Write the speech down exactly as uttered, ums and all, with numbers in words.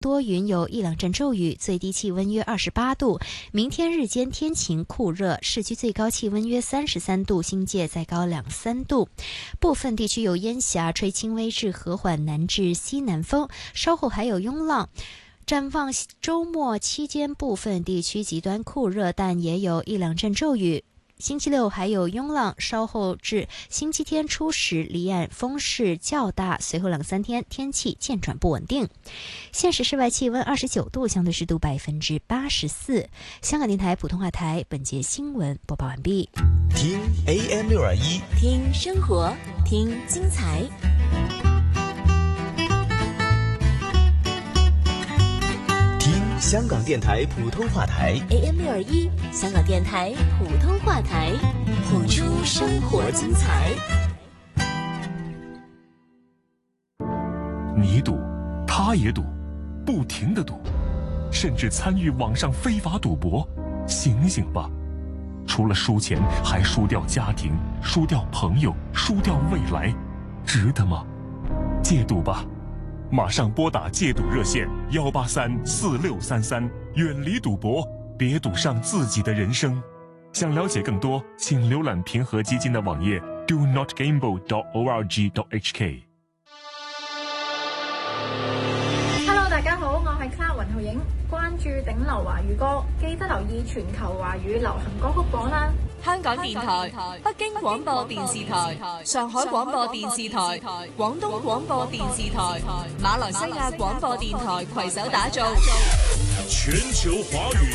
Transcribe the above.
多云，有一两阵骤雨，最低气温约二十八度。明天日间天晴酷热，市区最高气温约三十三度，新界再高两三度。部分地区有烟霞，吹轻微至和缓南至西南风，稍后还有涌浪。展望周末期间，部分地区极端酷热，但也有一两阵骤雨。星期六还有涌浪，稍后至星期天初时离岸风势较大，随后两三天天气渐转不稳定。现时室外气温二十九度，相对湿度百分之八十四。香港电台普通话台本节新闻播报完毕。 听 A M 六二一， 听生活，听精彩。 香港电台普通话台 A M 六二一，香港电台普通话台，谱出生活精彩。 你赌，他也赌，不停地赌，甚至参与网上非法赌博。醒醒吧！除了输钱，还输掉家庭，输掉朋友，输掉未来，值得吗？戒赌吧！马上拨打戒赌热线幺八三四六三三，远离赌博，别赌上自己的人生。想了解更多，请浏览平和基金的网页 do not gamble dot org dot h k。 Hello， 大家好，我係 Clara 雲浩影，關注頂流華語歌，記得留意全球華語流行歌曲榜啦。 香港電台、北京廣播電視台、上海廣播電視台、廣東廣播電視台、馬來西亞廣播電台攜手打造全球華語